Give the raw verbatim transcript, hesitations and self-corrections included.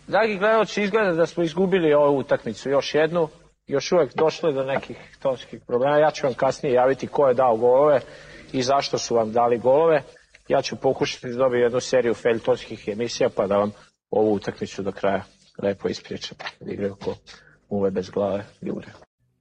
Dragi gledaoci, izgleda da smo izgubili ovu utakmicu još jednu. Još uvek došli do nekih tonskih problema. Ja ću vam kasnije javiti ko je dao golove i zašto su vam dali golove. Ja ću pokušati da dobijem jednu seriju feljtonskih emisija pa da vam ovu utakmicu do kraja lepo ispričam. Igraju ko muve bez glave, ljude.